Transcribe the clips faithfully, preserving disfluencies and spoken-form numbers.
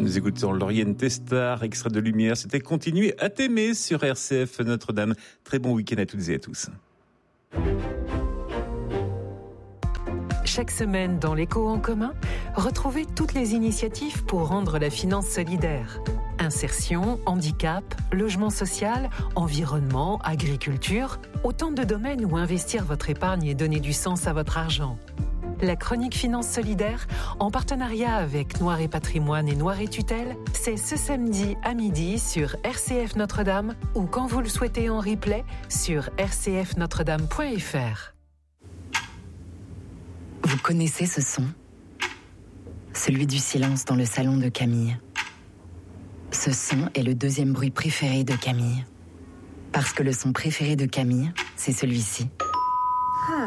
Nous écoutons Lauriane Testard, extrait de Lumière. C'était Continuer à t'aimer sur R C F Notre-Dame. Très bon week-end à toutes et à tous. Chaque semaine dans l'Écho en commun, retrouvez toutes les initiatives pour rendre la finance solidaire. Insertion, handicap, logement social, environnement, agriculture, autant de domaines où investir votre épargne et donner du sens à votre argent. La chronique Finance Solidaire, en partenariat avec Noir et Patrimoine et Noir et Tutelle, c'est ce samedi à midi sur R C F Notre-Dame ou quand vous le souhaitez en replay sur r c f notre dame point f r. Vous connaissez ce son ? Celui du silence dans le salon de Camille. Ce son est le deuxième bruit préféré de Camille. Parce que le son préféré de Camille, c'est celui-ci. Ah.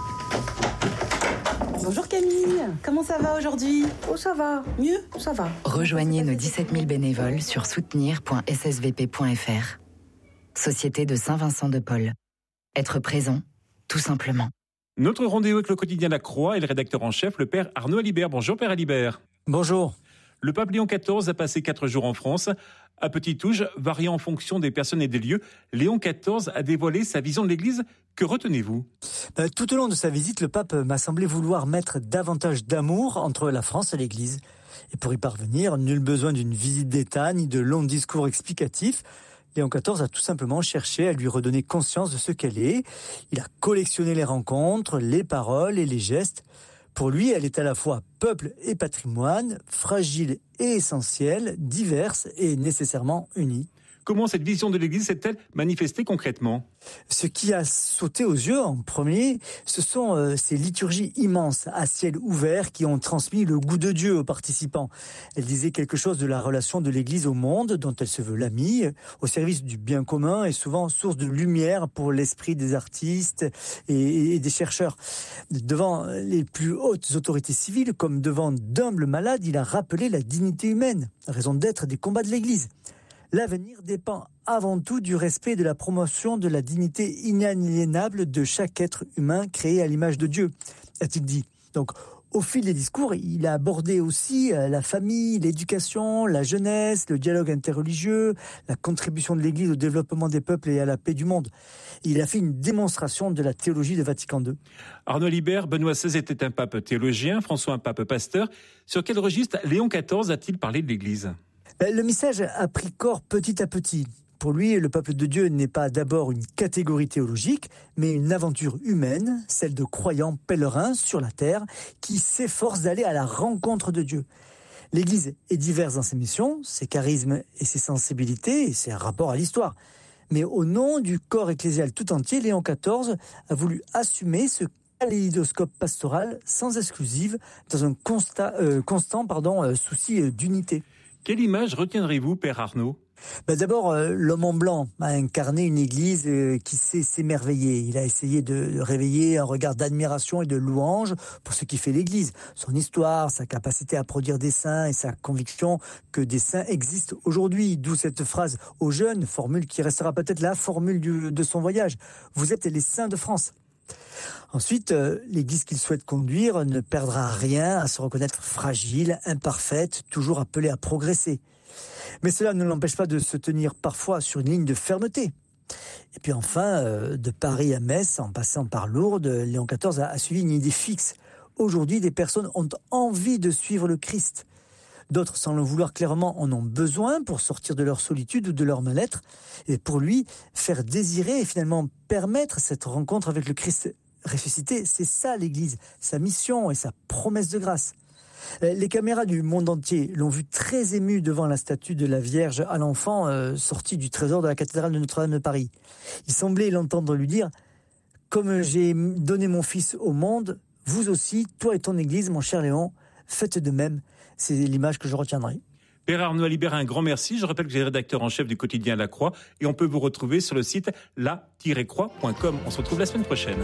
Bonjour Camille, comment ça va aujourd'hui ? Oh ça va, mieux, ça va. Rejoignez nos dix-sept mille bénévoles sur soutenir point s s v p point f r. Société de Saint-Vincent-de-Paul. Être présent, tout simplement. Notre rendez-vous avec le quotidien La Croix et le rédacteur en chef, le père Arnaud Alibert. Bonjour père Alibert. Bonjour. Le pape Léon quatorze a passé quatre jours en France. À petite touche, variant en fonction des personnes et des lieux, Léon quatorze a dévoilé sa vision de l'Église. Que retenez-vous ? Ben, tout au long de sa visite, le pape m'a semblé vouloir mettre davantage d'amour entre la France et l'Église. Et pour y parvenir, nul besoin d'une visite d'État ni de longs discours explicatifs. Léon quatorze a tout simplement cherché à lui redonner conscience de ce qu'elle est. Il a collectionné les rencontres, les paroles et les gestes. Pour lui, elle est à la fois peuple et patrimoine, fragile et essentielle, diverse et nécessairement unie. Comment cette vision de l'Église s'est-elle manifestée concrètement ? Ce qui a sauté aux yeux en premier, ce sont euh, ces liturgies immenses à ciel ouvert qui ont transmis le goût de Dieu aux participants. Elle disait quelque chose de la relation de l'Église au monde, dont elle se veut l'amie, au service du bien commun et souvent source de lumière pour l'esprit des artistes et, et des chercheurs. Devant les plus hautes autorités civiles, comme devant d'humbles malades, il a rappelé la dignité humaine, la raison d'être des combats de l'Église. L'avenir dépend avant tout du respect et de la promotion de la dignité inaliénable de chaque être humain créé à l'image de Dieu, a-t-il dit. Donc, au fil des discours, il a abordé aussi la famille, l'éducation, la jeunesse, le dialogue interreligieux, la contribution de l'Église au développement des peuples et à la paix du monde. Il a fait une démonstration de la théologie de Vatican deux. Arnaud Alibert, Benoît seize était un pape théologien, François un pape pasteur. Sur quel registre Léon quatorze a-t-il parlé de l'Église ? Le message a pris corps petit à petit. Pour lui, le peuple de Dieu n'est pas d'abord une catégorie théologique, mais une aventure humaine, celle de croyants pèlerins sur la terre qui s'efforcent d'aller à la rencontre de Dieu. L'Église est diverse dans ses missions, ses charismes et ses sensibilités et ses rapports à l'histoire. Mais au nom du corps ecclésial tout entier, Léon quatorze a voulu assumer ce kaléidoscope pastoral sans exclusive dans un constat, euh, constant pardon, euh, souci euh, d'unité. Quelle image retiendrez-vous, père Arnaud ? Ben d'abord, euh, l'homme en blanc a incarné une église euh, qui sait s'émerveiller. Il a essayé de, de réveiller un regard d'admiration et de louange pour ce qui fait l'église. Son histoire, sa capacité à produire des saints et sa conviction que des saints existent aujourd'hui. D'où cette phrase aux jeunes, formule qui restera peut-être la formule du, de son voyage. Vous êtes les saints de France. Ensuite, euh, l'Église qu'il souhaite conduire ne perdra rien à se reconnaître fragile, imparfaite, toujours appelée à progresser. Mais cela ne l'empêche pas de se tenir parfois sur une ligne de fermeté. Et puis enfin, euh, de Paris à Metz, en passant par Lourdes, Léon quatorze a, a suivi une idée fixe. Aujourd'hui, des personnes ont envie de suivre le Christ. D'autres, sans le vouloir clairement, en ont besoin pour sortir de leur solitude ou de leur mal-être. Et pour lui, faire désirer et finalement permettre cette rencontre avec le Christ ressuscité, c'est ça l'Église, sa mission et sa promesse de grâce. Les caméras du monde entier l'ont vu très ému devant la statue de la Vierge à l'enfant euh, sortie du trésor de la cathédrale de Notre-Dame de Paris. Il semblait l'entendre lui dire « Comme j'ai donné mon fils au monde, vous aussi, toi et ton Église, mon cher Léon, faites de même. » C'est l'image que je retiendrai. Père Arnaud Alibert, un grand merci. Je rappelle que j'ai rédacteur en chef du quotidien La Croix et on peut vous retrouver sur le site la tiret croix point com. On se retrouve la semaine prochaine.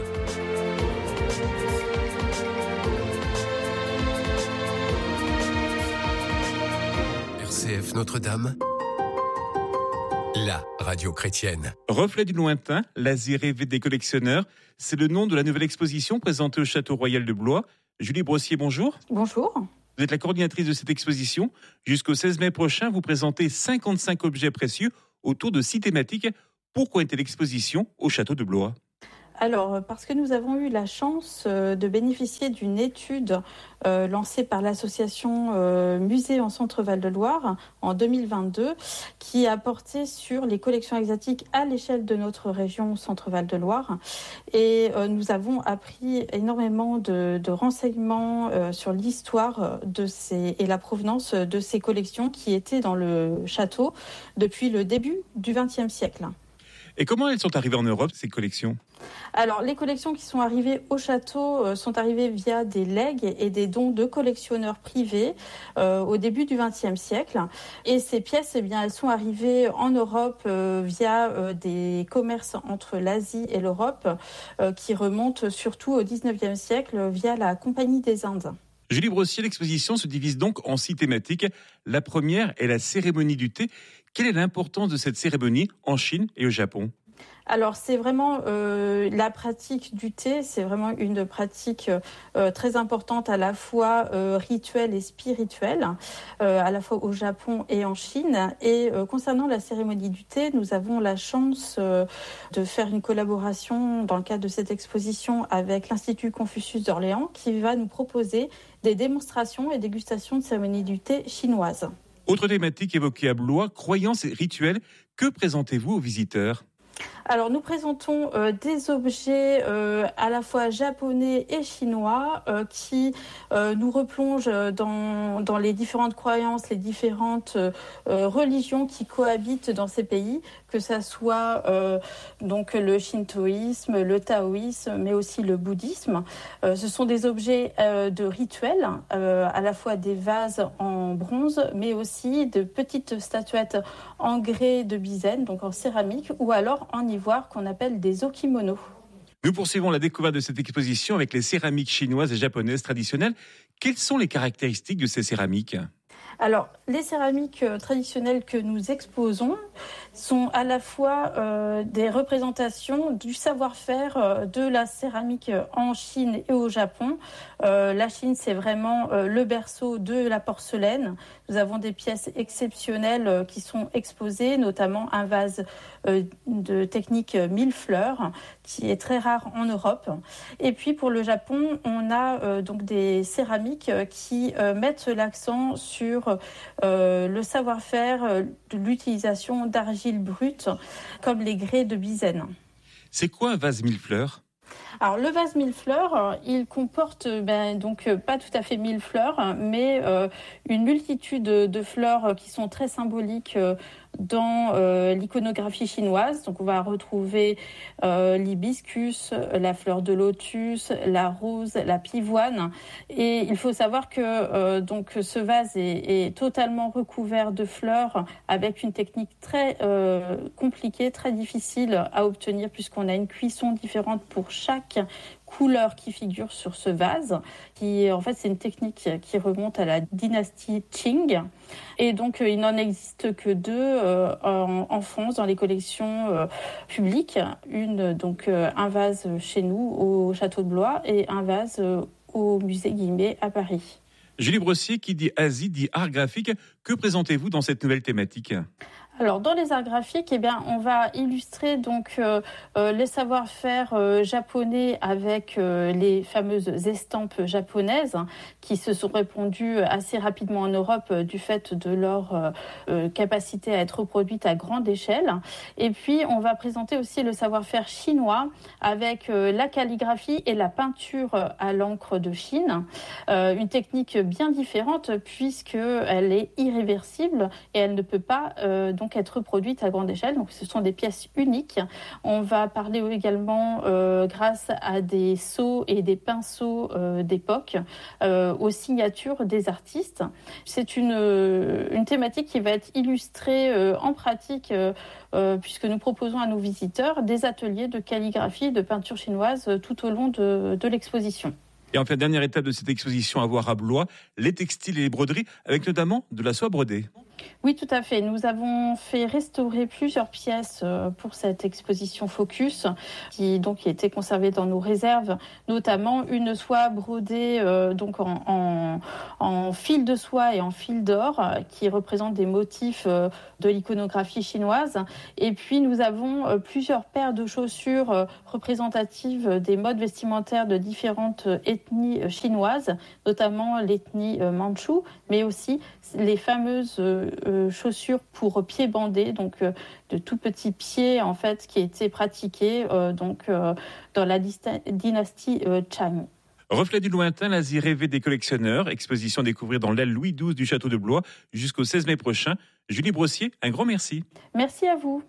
R C F Notre-Dame, la radio chrétienne. Reflet du lointain, l'Asie rêvée des collectionneurs, c'est le nom de la nouvelle exposition présentée au Château Royal de Blois. Julie Brossier, bonjour. Bonjour. Vous êtes la coordinatrice de cette exposition. Jusqu'au seize mai prochain, vous présentez cinquante-cinq objets précieux autour de six thématiques. Pourquoi est-elle l'exposition au château de Blois ? Alors, parce que nous avons eu la chance euh, de bénéficier d'une étude euh, lancée par l'association euh, Musée en Centre-Val de Loire en deux mille vingt-deux, qui a porté sur les collections exotiques à l'échelle de notre région Centre-Val de Loire. Et euh, nous avons appris énormément de, de renseignements euh, sur l'histoire de ces, et la provenance de ces collections qui étaient dans le château depuis le début du vingtième siècle. Et comment elles sont arrivées en Europe, ces collections ? Alors, les collections qui sont arrivées au château euh, sont arrivées via des legs et des dons de collectionneurs privés euh, au début du vingtième siècle. Et ces pièces, eh bien, elles sont arrivées en Europe euh, via euh, des commerces entre l'Asie et l'Europe euh, qui remontent surtout au dix-neuvième siècle via la Compagnie des Indes. Julie Brossier, l'exposition se divise donc en six thématiques. La première est la cérémonie du thé. Quelle est l'importance de cette cérémonie en Chine et au Japon ? Alors, c'est vraiment euh, la pratique du thé, c'est vraiment une pratique euh, très importante à la fois euh, rituelle et spirituelle, euh, à la fois au Japon et en Chine. Et euh, concernant la cérémonie du thé, nous avons la chance euh, de faire une collaboration dans le cadre de cette exposition avec l'Institut Confucius d'Orléans qui va nous proposer des démonstrations et dégustations de cérémonie du thé chinoise. Autre thématique évoquée à Blois, croyances et rituels. Que présentez-vous aux visiteurs ? Alors, nous présentons euh, des objets euh, à la fois japonais et chinois euh, qui euh, nous replongent dans, dans les différentes croyances, les différentes euh, religions qui cohabitent dans ces pays, que ça soit euh, donc le shintoïsme, le taoïsme, mais aussi le bouddhisme. Euh, ce sont des objets euh, de rituel, euh, à la fois des vases en bronze, mais aussi de petites statuettes en grès de Bizen, donc en céramique, ou alors en ivoire qu'on appelle des okimonos. Nous poursuivons la découverte de cette exposition avec les céramiques chinoises et japonaises traditionnelles. Quelles sont les caractéristiques de ces céramiques ? Alors, les céramiques traditionnelles que nous exposons sont à la fois euh, des représentations du savoir-faire euh, de la céramique en Chine et au Japon. Euh, la Chine, c'est vraiment euh, le berceau de la porcelaine. Nous avons des pièces exceptionnelles euh, qui sont exposées, notamment un vase euh, de technique mille fleurs, qui est très rare en Europe. Et puis pour le Japon, on a euh, donc des céramiques qui euh, mettent l'accent sur Euh, le savoir-faire euh, de l'utilisation d'argile brute comme les grès de Bizen. C'est quoi un vase mille fleurs ? Alors le vase mille fleurs, il comporte ben, donc pas tout à fait mille fleurs, mais euh, une multitude de fleurs qui sont très symboliques euh, dans euh, l'iconographie chinoise. Donc on va retrouver euh, l'hibiscus, la fleur de lotus, la rose, la pivoine. Et il faut savoir que euh, donc ce vase est, est totalement recouvert de fleurs avec une technique très euh, compliquée, très difficile à obtenir puisqu'on a une cuisson différente pour chaque couleur qui figure sur ce vase, qui en fait c'est une technique qui remonte à la dynastie Qing, et donc il n'en existe que deux euh, en, en France dans les collections euh, publiques, une donc euh, un vase chez nous au château de Blois et un vase euh, au musée Guimet à Paris. Julie Brossier, qui dit Asie dit art graphique. Que présentez-vous dans cette nouvelle thématique ? Alors dans les arts graphiques, eh bien, on va illustrer donc euh, euh, les savoir-faire euh, japonais avec euh, les fameuses estampes japonaises hein, qui se sont répandues assez rapidement en Europe euh, du fait de leur euh, euh, capacité à être reproduites à grande échelle. Et puis on va présenter aussi le savoir-faire chinois avec euh, la calligraphie et la peinture à l'encre de Chine, euh, une technique bien différente puisque elle est irréversible et elle ne peut pas euh, donc donc être produites à grande échelle. Donc ce sont des pièces uniques. On va parler également euh, grâce à des sceaux et des pinceaux euh, d'époque euh, aux signatures des artistes. C'est une, une thématique qui va être illustrée euh, en pratique euh, euh, puisque nous proposons à nos visiteurs des ateliers de calligraphie et de peinture chinoise euh, tout au long de, de l'exposition. Et enfin, dernière étape de cette exposition à voir à Blois, les textiles et les broderies, avec notamment de la soie brodée. Oui, tout à fait. Nous avons fait restaurer plusieurs pièces pour cette exposition Focus, qui donc était conservée dans nos réserves, notamment une soie brodée euh, donc en, en, en fil de soie et en fil d'or, qui représente des motifs euh, de l'iconographie chinoise. Et puis nous avons euh, plusieurs paires de chaussures euh, représentatives des modes vestimentaires de différentes ethnies euh, chinoises, notamment l'ethnie euh, mandchoue, mais aussi les fameuses euh, chaussures pour pieds bandés, donc euh, de tout petits pieds en fait qui étaient pratiqués euh, donc euh, dans la dynastie euh, Chang. Reflet du lointain, l'Asie rêvée des collectionneurs, exposition à découvrir dans l'aile Louis douze du château de Blois jusqu'au seize mai prochain. Julie Brossier, un grand merci. Merci à vous.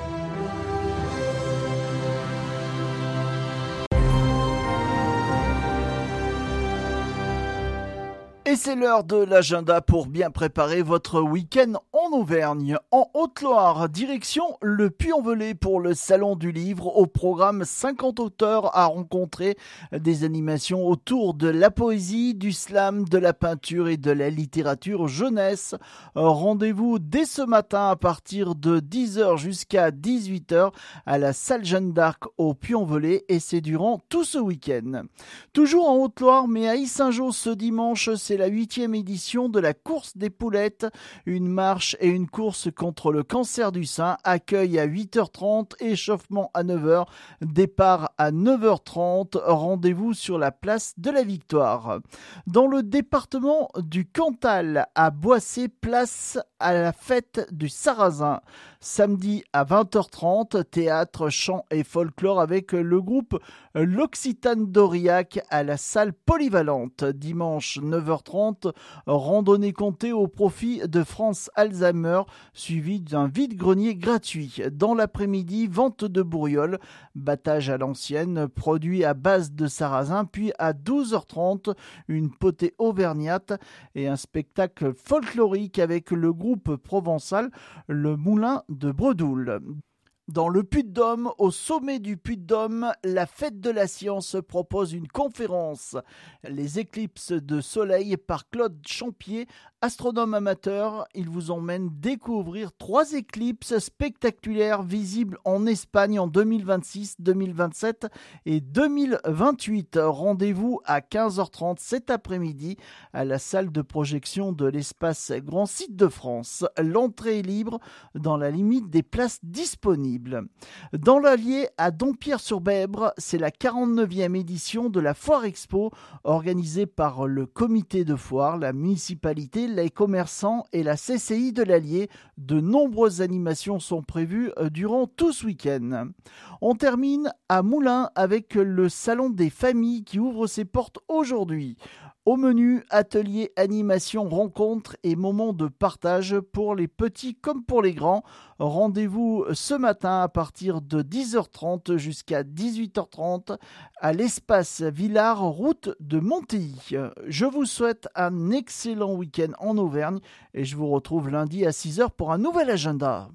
Et c'est l'heure de l'agenda pour bien préparer votre week-end en Auvergne. En Haute-Loire, direction le Puy-en-Velay pour le Salon du Livre. Au programme, cinquante auteurs à rencontrer, des animations autour de la poésie, du slam, de la peinture et de la littérature jeunesse. Rendez-vous dès ce matin à partir de dix heures jusqu'à dix-huit heures à la salle Jeanne d'Arc au Puy-en-Velay et c'est durant tout ce week-end. Toujours en Haute-Loire, mais à Yssingeaux ce dimanche, c'est la huitième édition de la course des poulettes. Une marche et une course contre le cancer du sein. Accueil à huit heures trente, échauffement à neuf heures, départ à neuf heures trente. Rendez-vous sur la place de la Victoire. Dans le département du Cantal, à Boissé, place à la fête du Sarrasin. Samedi à vingt heures trente, théâtre, chant et folklore avec le groupe L'Occitane d'Aurillac à la salle polyvalente. Dimanche neuf heures trente, randonnée comptée au profit de France Alzheimer, suivi d'un vide-grenier gratuit. Dans l'après-midi, vente de bourriole, battage à l'ancienne, produit à base de sarrasin, puis à douze heures trente, une potée auvergnate et un spectacle folklorique avec le groupe provençal Le Moulin de Bredoul. Dans le Puy-de-Dôme, au sommet du Puy-de-Dôme, la Fête de la Science propose une conférence. Les éclipses de soleil par Claude Champier, astronome amateur. Il vous emmène découvrir trois éclipses spectaculaires visibles en Espagne en deux mille vingt-six, deux mille vingt-sept et deux mille vingt-huit. Rendez-vous à quinze heures trente cet après-midi à la salle de projection de l'espace Grand Site de France. L'entrée est libre dans la limite des places disponibles. Dans l'Allier, à Dompierre-sur-Bèbre, c'est la quarante-neuvième édition de la Foire Expo organisée par le comité de foire, la municipalité, les commerçants et la C C I de l'Allier. De nombreuses animations sont prévues durant tout ce week-end. On termine à Moulins avec le Salon des familles qui ouvre ses portes aujourd'hui. Au menu, ateliers, animations, rencontres et moments de partage pour les petits comme pour les grands. Rendez-vous ce matin à partir de dix heures trente jusqu'à dix-huit heures trente à l'espace Villars, route de Montilly. Je vous souhaite un excellent week-end en Auvergne et je vous retrouve lundi à six heures pour un nouvel agenda.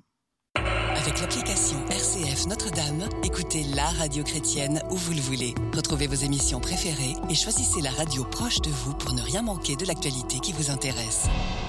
Avec l'application R C F Notre-Dame, écoutez la radio chrétienne où vous le voulez. Retrouvez vos émissions préférées et choisissez la radio proche de vous pour ne rien manquer de l'actualité qui vous intéresse.